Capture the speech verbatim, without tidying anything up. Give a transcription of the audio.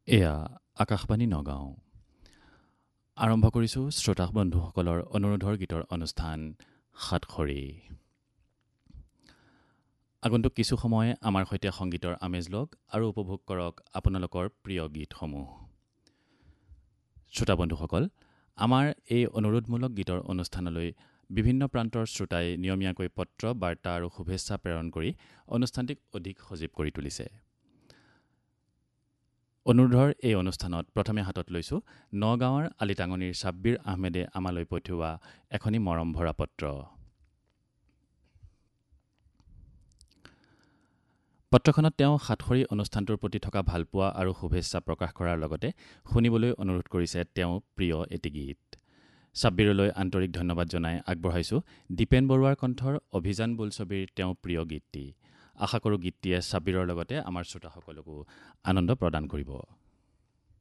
এয়া আকাশবাণী নগাঁও। আৰম্ভ কৰিছোঁ শ্ৰোতা বন্ধুসকলৰ অনুৰোধৰ গীতৰ অনুষ্ঠান সাতসৰী। আগন্তুক কিছু সময় আমাৰ সৈতে সংগীতৰ আমেজ লওক আৰু উপভোগ কৰক আপোনালোকৰ প্ৰিয় গীতসমূহ। শ্ৰোতা বন্ধুসকল, আমাৰ এই অনুৰোধমূলক গীতৰ অনুষ্ঠানলৈ বিভিন্ন প্ৰান্তৰ শ্ৰোতাই নিয়মীয়াকৈ পত্ৰ, বাৰ্তা আৰু শুভেচ্ছা প্ৰেৰণ কৰি অনুষ্ঠানটিক অধিক সজীৱ কৰি তুলিছে। অনুৰোধৰ এই অনুষ্ঠানত প্ৰথমে হাতত লৈছোঁ নগাঁৱৰ আলিটাঙনিৰ ছাব্বিৰ আহমেদে আমালৈ পঠিওৱা এখনি মৰম ভৰা পত্ৰ। পত্ৰখনত তেওঁ সাতসৰী অনুষ্ঠানটোৰ প্ৰতি থকা ভালপোৱা আৰু শুভেচ্ছা প্ৰকাশ কৰাৰ লগতে শুনিবলৈ অনুৰোধ কৰিছে তেওঁ প্ৰিয় এটি গীত। ছাব্বিৰলৈ আন্তৰিক ধন্যবাদ জনাই আগবঢ়াইছোঁ দীপেন বৰুৱাৰ কণ্ঠৰ অভিযান বোলছবিৰ তেওঁ প্ৰিয় গীতটি। আশা কৰোঁ গীতটিয়ে ছাব্বিৰৰ লগতে আমাৰ শ্ৰোতাসকলকো আনন্দ প্ৰদান কৰিব।